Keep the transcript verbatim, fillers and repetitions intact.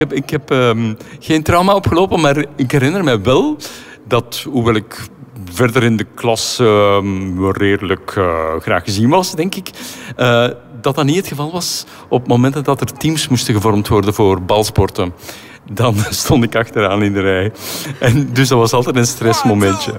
Ik heb, ik heb um, geen trauma opgelopen, maar ik herinner me wel dat, hoewel ik verder in de klas uh, redelijk uh, graag gezien was, denk ik, uh, dat dat niet het geval was op momenten dat er teams moesten gevormd worden voor balsporten. Dan stond ik achteraan in de rij. En dus dat was altijd een stressmomentje.